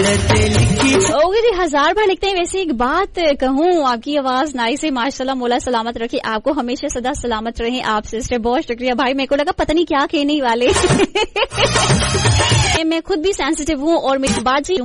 Okay जी, 1000 बार लिखते हैं। वैसे एक बात कहूँ, आपकी आवाज नाइस है माशाल्लाह, मौला सलामत रखे आपको, हमेशा सदा सलामत रहे आप सिस्टर। बहुत शुक्रिया भाई, मेरे को लगा पता नहीं क्या कहने वाले। मैं खुद भी सेंसिटिव हूँ और मेरी बात